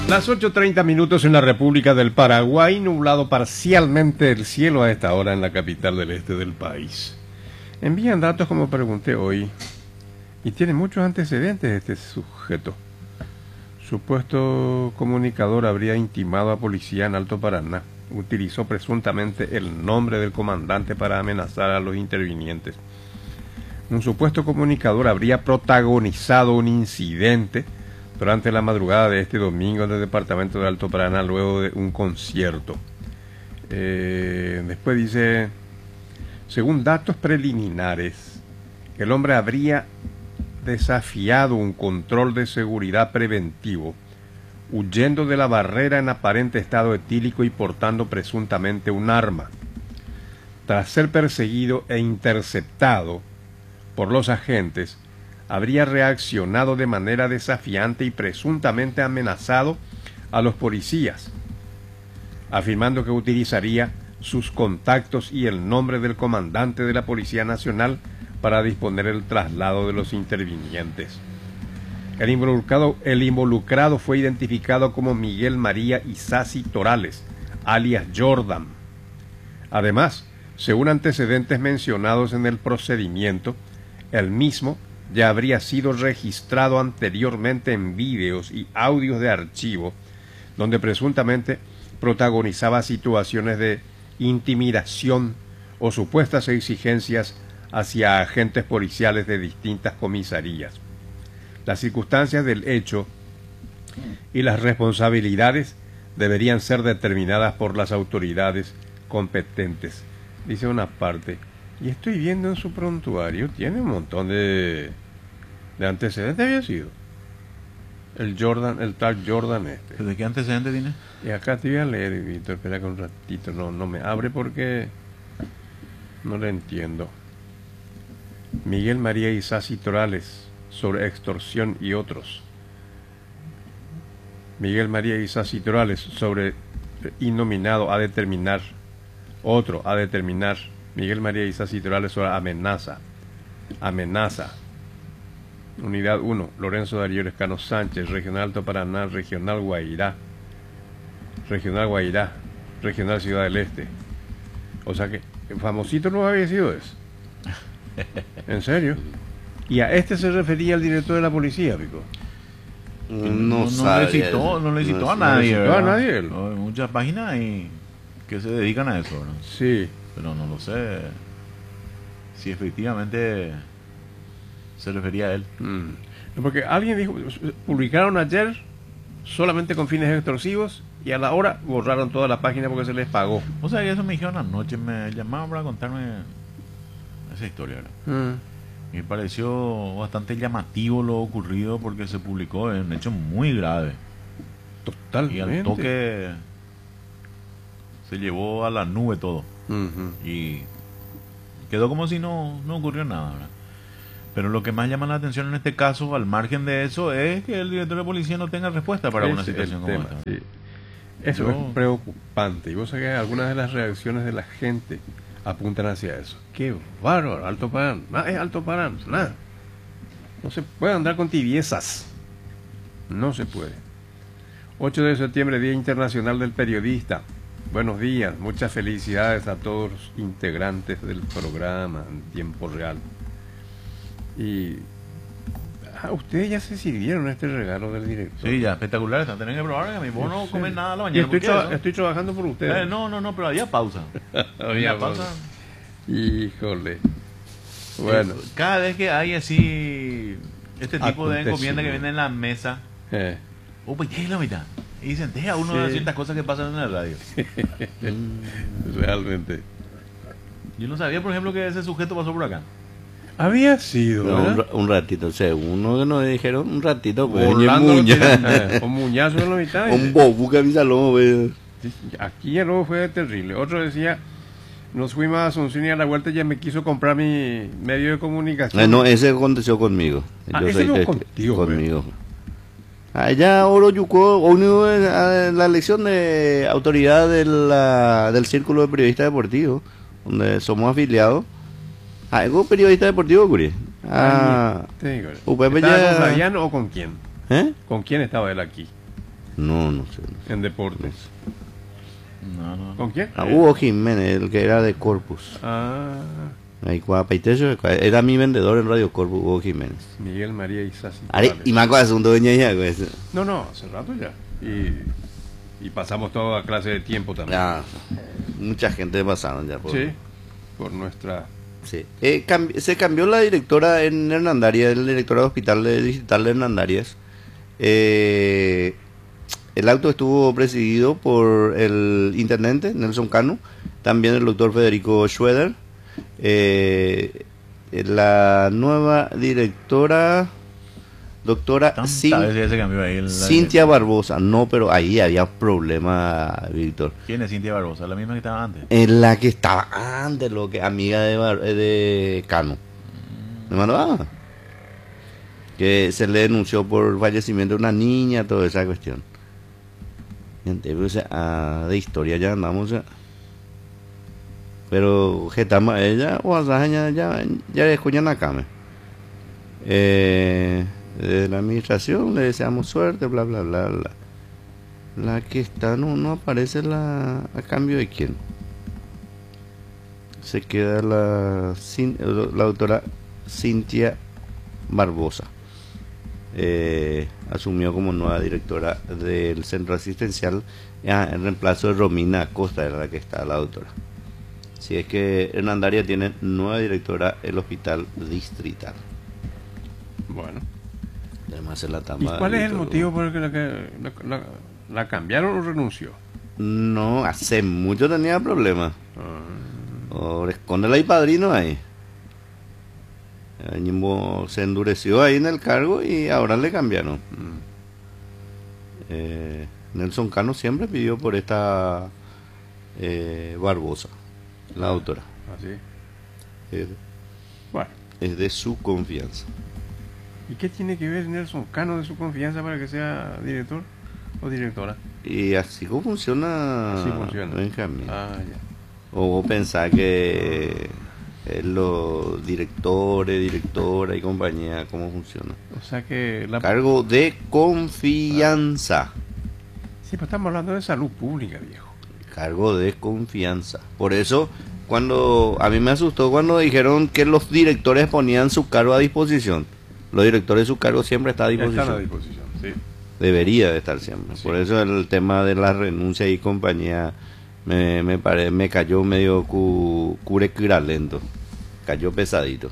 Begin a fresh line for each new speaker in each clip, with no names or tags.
Las 8:30 minutos en la República del Paraguay, nublado parcialmente el cielo a esta hora en la capital del este del país. Envían datos como pregunté hoy y tiene muchos antecedentes este sujeto. Supuesto comunicador habría intimado a policía en Alto Paraná. Utilizó presuntamente el nombre del comandante para amenazar a los intervinientes. Un supuesto comunicador habría protagonizado un incidente durante la madrugada de este domingo en el departamento de Alto Paraná luego de un concierto. Después dice, según datos preliminares, el hombre habría desafiado un control de seguridad preventivo, huyendo de la barrera en aparente estado etílico y portando presuntamente un arma. Tras ser perseguido e interceptado por los agentes, habría reaccionado de manera desafiante y presuntamente amenazado a los policías, afirmando que utilizaría sus contactos y el nombre del comandante de la Policía Nacional para disponer el traslado de los intervinientes. El involucrado fue identificado como Miguel María Isasi Torales, alias Jordan. Además, según antecedentes mencionados en el procedimiento, el mismo ya habría sido registrado anteriormente en vídeos y audios de archivo, donde presuntamente protagonizaba situaciones de intimidación o supuestas exigencias hacia agentes policiales de distintas comisarías. Las circunstancias del hecho y las responsabilidades deberían ser determinadas por las autoridades competentes, dice una parte. Y estoy viendo en su prontuario, tiene un montón de antecedentes, había sido. El Jordan, el tal Jordan este.
¿De qué antecedentes tiene?
Y acá te voy a leer, Víctor, espera que un ratito, no me abre porque no le entiendo. Miguel María Isasi Torales, sobre extorsión y otros. Miguel María Isasi Torales, sobre innominado a determinar. Otro, a determinar. Miguel María Isasi Torales sobre amenaza. Unidad 1, Lorenzo Darío Lescano Sánchez, Regional Alto Paraná, Regional Guairá, Regional Ciudad del Este. O sea que el famosito no había sido eso. ¿En serio? Y a este se refería el director de la policía, Pico.
No le citó a nadie.
No le citó a nadie.
Hay muchas páginas ahí que se dedican a eso, ¿no?
Sí.
Pero no lo sé si efectivamente se refería a él.
Porque alguien dijo, publicaron ayer solamente con fines extorsivos y a la hora borraron toda la página porque se les pagó.
O sea, eso me dijeron anoche, me llamaron para contarme esa historia, ¿verdad? Me pareció bastante llamativo lo ocurrido porque se publicó en un hecho muy grave.
Totalmente.
Y al toque se llevó a la nube todo. Y quedó como si no ocurrió nada, ¿verdad? Pero lo que más llama la atención en este caso, al margen de eso, es que el director de policía no tenga respuesta para una situación como esta.
Sí. Eso es preocupante. Y vos sabés que algunas de las reacciones de la gente apuntan hacia eso. ¡Qué bárbaro! Alto Paraná. Nada es Alto Paraná. Nada. No se puede andar con tibiezas. No se puede. 8 de septiembre, Día Internacional del Periodista. Buenos días. Muchas felicidades a todos los integrantes del programa en tiempo real. Y ustedes ya se sirvieron este regalo del director.
Sí, ya, espectacular. Tienen que probar que a mí vos no comes nada a la mañana.
Estoy trabajando por ustedes.
No, pero había pausa.
había pausa. Híjole. Bueno.
Cada vez que hay así este tipo de encomienda que viene en la mesa, pues ya es la mitad. Y dicen, deja uno de ciertas cosas que pasan en la radio.
Realmente.
Yo no sabía, por ejemplo, que ese sujeto pasó por acá.
Había sido,
no, un ratito, según uno que nos dijeron, un ratito, pues,
un muñazo en la mitad.
Un bobu que avisaló, pues.
Aquí el lobo fue terrible. Otro decía, nos fuimos a Asunción y a la vuelta ya me quiso comprar mi medio de comunicación.
No, ese aconteció conmigo.
Ese no
conmigo. Allá Oro Yucó, la elección de autoridad del Círculo de Periodistas Deportivos, donde somos afiliados. ¿Algo periodista deportivo, Curi?
¿Estaba con Fabián o con quién? ¿Con quién estaba él aquí?
No sé.
en deportes.
No.
¿Con quién?
Hugo Jiménez, el que era de Corpus. Ahí era mi vendedor en Radio Corpus, Hugo Jiménez.
Miguel María Isasi.
Y me acuerdo asunto de ñaña, pues.
No, hace rato ya. Y pasamos toda clase de tiempo también.
Mucha gente pasaron ya.
Sí, por nuestra...
Sí. Se cambió la directora en Hernandarias, la directora de Hospital Digital de Hernandarias. El auto estuvo presidido por el intendente Nelson Cano, también el doctor Federico Schroeder. La nueva directora, doctora Cintia Barbosa. No, pero ahí había problema, Víctor.
¿Quién es Cintia Barbosa? ¿La misma que estaba antes?
En la que estaba antes, lo que amiga de Cano. Que se le denunció por fallecimiento de una niña, toda esa cuestión. Entonces, de historia ya andamos ya. Pero getama ella o ya escuchan acá. De la administración le deseamos suerte, bla bla bla bla. La que está no aparece a cambio de quién. Se queda la doctora Cintia Barbosa. Asumió como nueva directora del centro asistencial en reemplazo de Romina Acosta, era la que está la doctora. Si es que Hernandarias tiene nueva directora el hospital distrital.
Bueno.
Además es la
¿Y cuál es el motivo por el que la cambiaron o renunció?
No, hace mucho tenía problemas. Escóndela y padrino ahí. Se endureció ahí en el cargo y ahora le cambiaron. Nelson Cano siempre pidió por esta Barbosa, la autora.
¿Sí? Bueno.
Es de su confianza.
¿Y qué tiene que ver Nelson Cano de su confianza para que sea director o directora?
Y así como funciona.
Así funciona.
Benjamín.
Ya.
O pensar que los directores, directora y compañía, ¿cómo funciona?
O sea que...
Cargo de confianza.
Sí, pero estamos hablando de salud pública, viejo.
Cargo de confianza. Por eso, a mí me asustó cuando dijeron que los directores ponían su cargo a disposición. Los directores, su cargo siempre está a disposición.
Están a disposición, sí.
Debería de estar siempre. Sí. Por eso el tema de la renuncia y compañía me cayó medio lento. Cayó pesadito.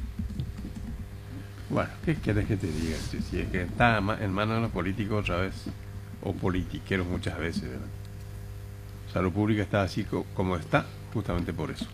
Bueno, ¿qué quieres que te diga? Si es que está en manos de los políticos otra vez, o politiqueros muchas veces, ¿verdad? Salud pública está así como está, justamente por eso.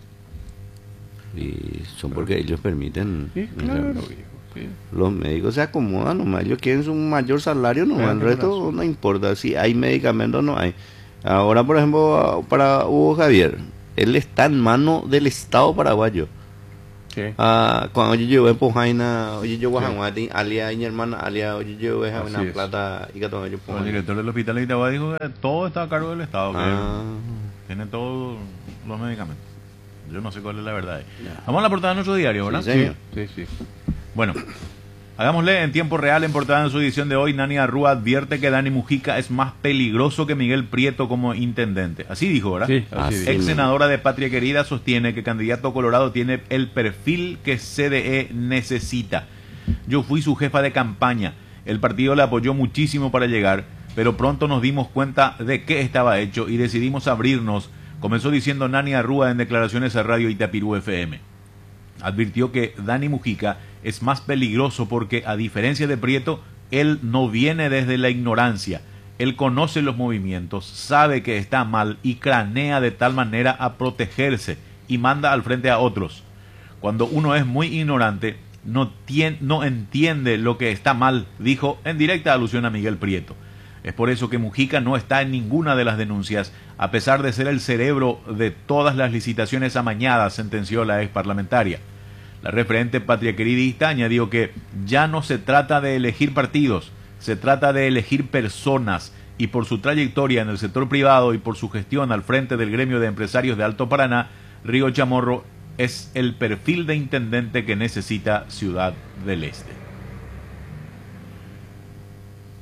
Y son porque ellos permiten.
Sí, claro, viejo. Sí.
Los médicos se acomodan nomás, ellos quieren un mayor salario nomás, el resto no importa, si hay medicamentos no hay. Ahora, por ejemplo, para Hugo Javier, él está en manos del Estado paraguayo.
¿Qué?
Cuando yo llevo en Pojaina, oye yo Guajamuati, alia y mi hermana, alia, oye yo voy a una plata y que todo ello.
El director del hospital de Itagua dijo que todo está a cargo del Estado, que tiene todos los medicamentos. Yo no sé cuál es la verdad. Vamos a la portada de nuestro diario, ¿verdad?
Sí, señor.
Sí.
Bueno, hagámosle en tiempo real en portada en su edición de hoy. Nani Arrua advierte que Dani Mujica es más peligroso que Miguel Prieto como intendente. Así dijo, ¿verdad?
Sí, así dijo.
Ex senadora de Patria Querida sostiene que candidato colorado tiene el perfil que CDE necesita. Yo fui su jefa de campaña. El partido le apoyó muchísimo para llegar, pero pronto nos dimos cuenta de qué estaba hecho y decidimos abrirnos, comenzó diciendo Nani Arrua en declaraciones a Radio Itapirú FM. Advirtió que Dani Mujica es más peligroso porque, a diferencia de Prieto, él no viene desde la ignorancia. Él conoce los movimientos, sabe que está mal y cranea de tal manera a protegerse y manda al frente a otros. Cuando uno es muy ignorante, no entiende lo que está mal, dijo en directa alusión a Miguel Prieto. Es por eso que Mujica no está en ninguna de las denuncias, a pesar de ser el cerebro de todas las licitaciones amañadas, sentenció la ex parlamentaria. La referente patriaqueridista añadió que ya no se trata de elegir partidos, se trata de elegir personas, y por su trayectoria en el sector privado y por su gestión al frente del gremio de empresarios de Alto Paraná, Río Chamorro es el perfil de intendente que necesita Ciudad del Este.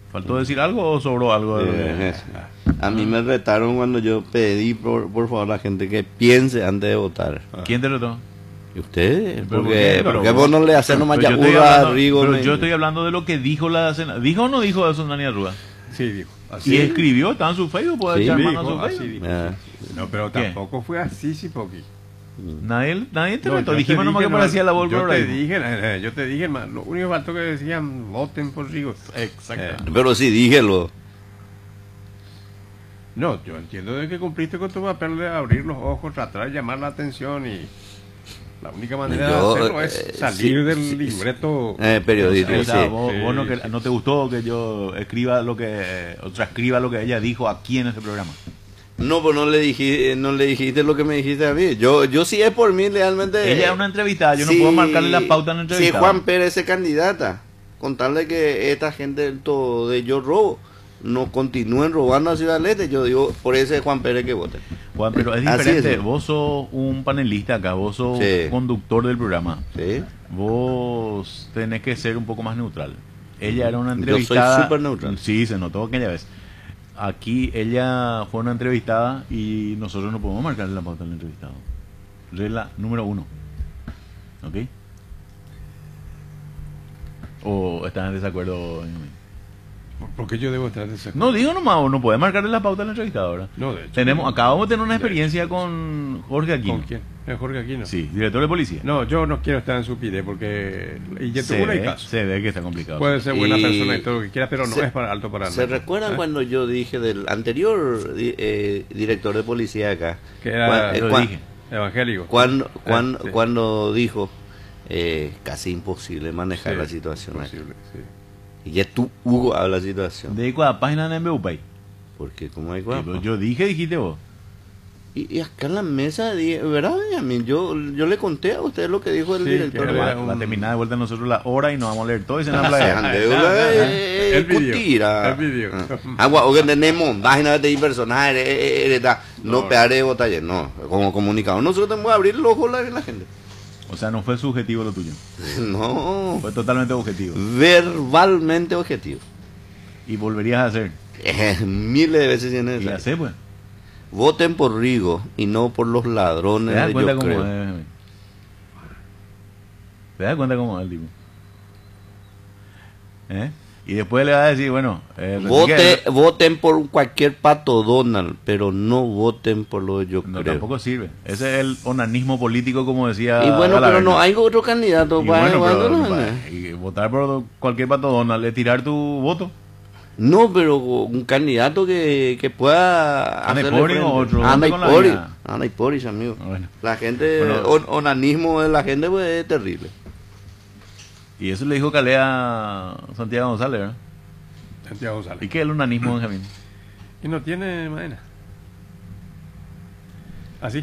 ¿Faltó decir algo o sobró algo?
A mí me retaron cuando yo pedí por favor a la gente que piense antes de votar.
¿Quién te retó?
¿Y ustedes?
¿Pero
¿Por qué vos no le haces nomás ya a Rigo?
Pero yo estoy hablando de lo que dijo la senadora. ¿Dijo o no dijo eso Nania Rúa?
Sí, dijo.
Y escribió, está en su Facebook, puede echar mano a su
así
Facebook.
dijo. No, pero tampoco fue así, Sipoqui.
Nadie te
No,
retó,
yo
dijimos
te
nomás que
dije,
parecía la voz
yo te dije, lo único que faltó que decían voten por Rigo.
Exacto.
Pero sí, dígelo.
No, yo entiendo de que cumpliste con tu papel de abrir los ojos, tratar de llamar la atención y la única manera de hacerlo es salir del libreto
periodístico.
O sea, vos no te gustó que yo escriba lo que, o transcriba lo que ella dijo aquí en este programa.
No, pues no le dijiste lo que me dijiste a mí. Yo sí es por mí realmente.
Ella es una entrevistada, yo no puedo marcarle la pauta en la entrevista.
Si Juan Pérez es candidata, contarle que esta gente todo de Yo Robo no continúen robando a Ciudad del Este, yo digo, por ese es Juan Pérez que vote.
Juan, pero es diferente, vos sos un panelista acá, vos sos conductor del programa.
Sí.
Vos tenés que ser un poco más neutral. Ella era una entrevistada.
Yo soy súper neutral.
Sí, se notó aquella vez. Aquí ella fue una entrevistada y nosotros no podemos marcarle la pauta al entrevistado. Regla número 1. ¿Ok? ¿O estás en desacuerdo?
¿Por qué yo debo estar en desacuerdo?
No, digo nomás, no puede marcarle la pauta al entrevistado ahora.
No, de hecho.
Acabamos de tener una experiencia con Jorge Aquino.
¿Con quién? Jorge Aquino.
Sí, director de policía.
No, yo no quiero estar en su pide porque
se ve que está complicado.
Puede ser buena persona y todo lo que quiera, pero no es para alto para nada.
¿Se recuerdan cuando yo dije del anterior director de policía acá?
Que era
dije.
Evangélico.
Cuando dijo casi imposible manejar la situación.
Imposible, sí.
Y ya tú, Hugo, habla la situación.
¿De cuál página en MBUPay?
Porque como hay
Yo dijiste vos.
Y acá en la mesa, ¿verdad, Benjamín? Yo le conté a usted lo que dijo el director.
Va a terminar de vuelta nosotros la hora y nos vamos a leer todo y se nos habla
el video.
Agua, o que tenemos página de personajes, no pegar de botella, no, como comunicador. Nosotros tenemos que abrir el ojo a la gente.
O sea, no fue subjetivo lo tuyo.
No.
Fue totalmente objetivo.
Verbalmente objetivo.
Y volverías a hacer.
Miles de veces en
eso. Y hacer, pues.
Voten por Rigo y no por los ladrones.
¿Te das cuenta cómo es? ¿Te das cuenta cómo es el tipo? Y después le va a decir, bueno...
voten por cualquier Pato Donald, pero no voten por lo de Yo Creo.
Tampoco sirve. Ese es el onanismo político, como decía...
Y bueno, pero no hay otro candidato para
y votar por cualquier Pato Donald es tirar tu voto.
No, pero un candidato que pueda...
¿Ana Ipori o otro?
Ana Ipori, amigo.
Bueno.
La gente... onanismo de la gente pues, es terrible.
Y eso le dijo Calea a Santiago González, ¿verdad?
Santiago González.
¿Y qué es el unanismo, Benjamín?
Y no tiene madera. Así.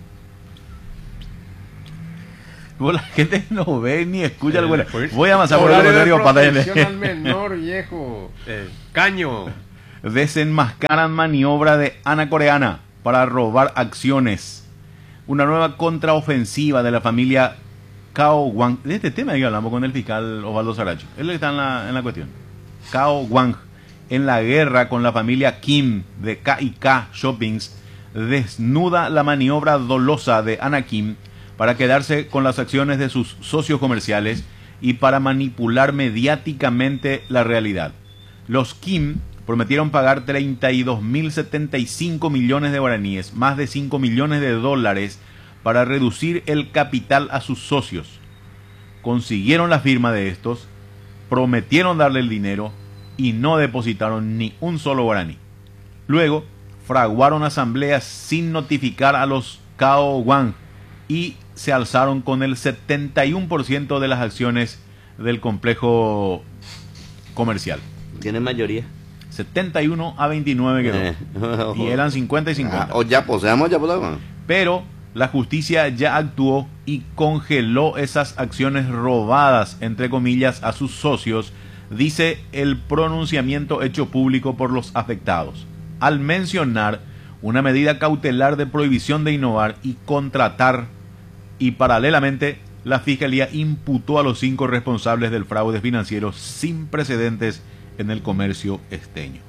La gente no ve ni escucha el güey. Voy a avanzar por el horario para
al menor, viejo. Caño.
Desenmascaran maniobra de Ana Coreana para robar acciones. Una nueva contraofensiva de la familia Cao Wang. De este tema que hablamos con el fiscal Osvaldo Saracho. Él está en la cuestión. Cao Wang, en la guerra con la familia Kim de K&K Shoppings, desnuda la maniobra dolosa de Ana Kim para quedarse con las acciones de sus socios comerciales y para manipular mediáticamente la realidad. Los Kim prometieron pagar 32.075 millones de guaraníes, más de 5 millones de dólares, para reducir el capital a sus socios. Consiguieron la firma de estos, prometieron darle el dinero y no depositaron ni un solo guaraní. Luego, fraguaron asambleas sin notificar a los Cao Wang y se alzaron con el 71% de las acciones del complejo comercial.
¿Tiene mayoría?
71 a 29 quedó. Y eran 50 y 50. Pero la justicia ya actuó y congeló esas acciones robadas, entre comillas, a sus socios, dice el pronunciamiento hecho público por los afectados, al mencionar una medida cautelar de prohibición de innovar y contratar, y paralelamente la Fiscalía imputó a los 5 responsables del fraude financiero sin precedentes en el comercio esteño.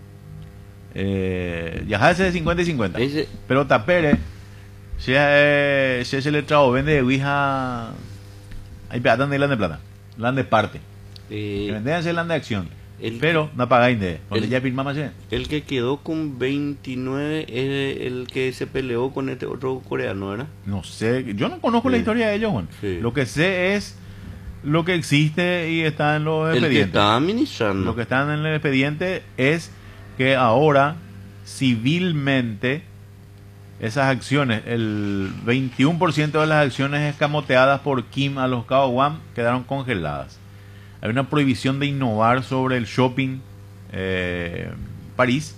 Ya hace 50 y 50. Pero Tapere, se le trajo, vende de Ouija. Hay peatón de land de plata, land de parte. Que venden ese land de acción. Pero no pagáis de donde ya firmamos.
El que quedó con 29 es el que se peleó con este otro coreano, ¿verdad?
No sé, yo no conozco la historia de ellos, Juan. Lo que sé es lo que existe y está en los expedientes.
El que está administrando.
Lo que está en el expediente es que ahora, civilmente, esas acciones, el 21% de las acciones escamoteadas por Kim a los Cao Guam quedaron congeladas. Hay una prohibición de innovar sobre el shopping París.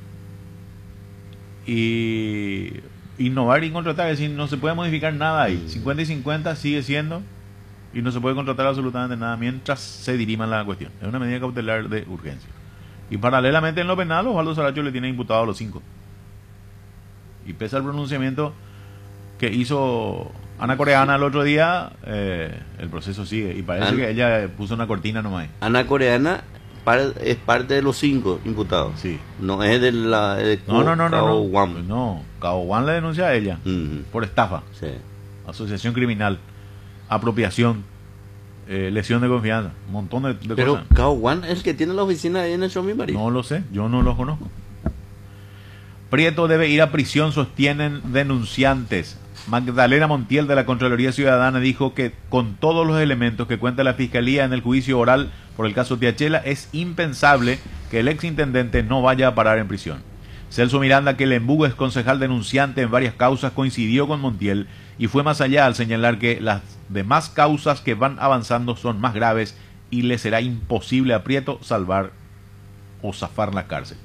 Y innovar y contratar, es decir, no se puede modificar nada ahí. 50 y 50 sigue siendo, y no se puede contratar absolutamente nada mientras se dirima la cuestión. Es una medida cautelar de urgencia. Y paralelamente en lo penal, Osvaldo Saracho le tiene imputado a los 5. Y pese al pronunciamiento que hizo Ana Coreana el otro día, el proceso sigue. Y parece que ella puso una cortina nomás.
Ana Coreana es parte de los 5 imputados.
Sí.
No es de la...
No. Cao Guam le denuncia a ella por estafa.
Sí.
Asociación criminal, apropiación, lesión de confianza, un montón de cosas.
Pero Cao Guam es el que tiene la oficina ahí en el Shopping París.
No lo sé, yo no lo conozco. Prieto debe ir a prisión, sostienen denunciantes. Magdalena Montiel de la Contraloría Ciudadana dijo que con todos los elementos que cuenta la Fiscalía en el juicio oral por el caso Tiachela, es impensable que el exintendente no vaya a parar en prisión. Celso Miranda, que el embugo es concejal denunciante en varias causas, coincidió con Montiel y fue más allá al señalar que las demás causas que van avanzando son más graves y le será imposible a Prieto salvar o zafar la cárcel.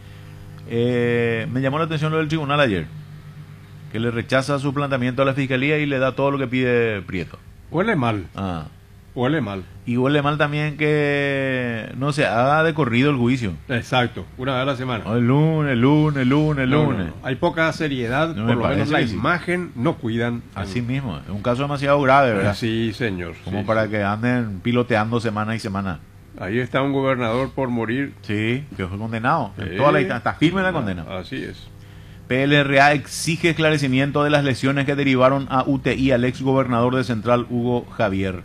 Me llamó la atención lo del tribunal ayer, que le rechaza su planteamiento a la Fiscalía y le da todo lo que pide Prieto.
Huele mal. Huele mal.
Y huele mal también que no se haga de corrido el juicio.
Exacto, una vez a la semana.
El lunes.
No. Hay poca seriedad,
No,
por lo menos la
sí.
imagen no cuidan.
Así mismo, es un caso demasiado grave, ¿verdad?
Sí, señor.
Como
sí,
para que anden piloteando semana y semana.
Ahí está un gobernador por morir.
Sí, que fue condenado. Está firme la condena.
Así es.
PLRA exige esclarecimiento de las lesiones que derivaron a UTI al ex gobernador de Central, Hugo Javier.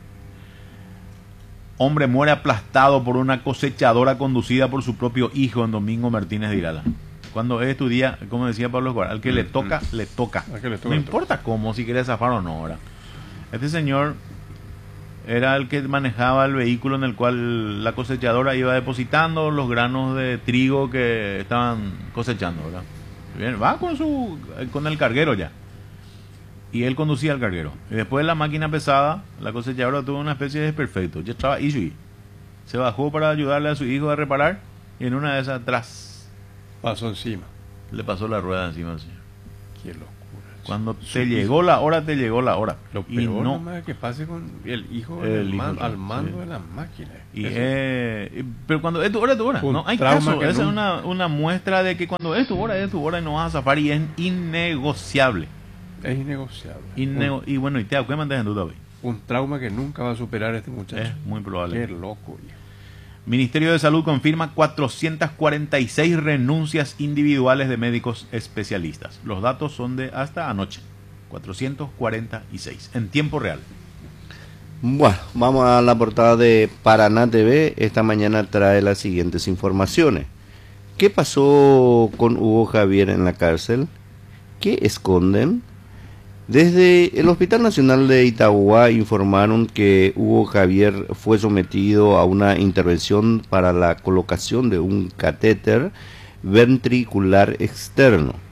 Hombre muere aplastado por una cosechadora conducida por su propio hijo en Domingo Martínez de Irala. Cuando es tu día, como decía Pablo Escobar, al que le toca, le toca. No importa cómo, si quiere zafar o no ahora. Este señor era el que manejaba el vehículo en el cual la cosechadora iba depositando los granos de trigo que estaban cosechando, ¿verdad? Bien, va con el carguero ya. Y él conducía el carguero. Y después la máquina pesada, la cosechadora tuvo una especie de desperfecto. Ya estaba y se bajó para ayudarle a su hijo a reparar y en una de esas atrás
pasó encima.
Le pasó la rueda encima al señor.
Qué locura.
Cuando te llegó la hora, te llegó la hora.
Lo peor no es que pase con el hijo al mando de la máquina.
Pero cuando es tu hora, es tu hora. No hay caso. Esa es una muestra de que cuando es tu hora y no vas a zafar y es innegociable.
Es innegociable.
Y bueno, y te acuerdas de hoy.
Un trauma que nunca va a superar este muchacho.
Es muy probable.
Qué loco.
Ministerio de Salud confirma 446 renuncias individuales de médicos especialistas. Los datos son de hasta anoche. 446 en tiempo real.
Bueno, vamos a la portada de Paraná TV. Esta mañana trae las siguientes informaciones. ¿Qué pasó con Hugo Javier en la cárcel? ¿Qué esconden? Desde el Hospital Nacional de Itagua informaron que Hugo Javier fue sometido a una intervención para la colocación de un catéter ventricular externo.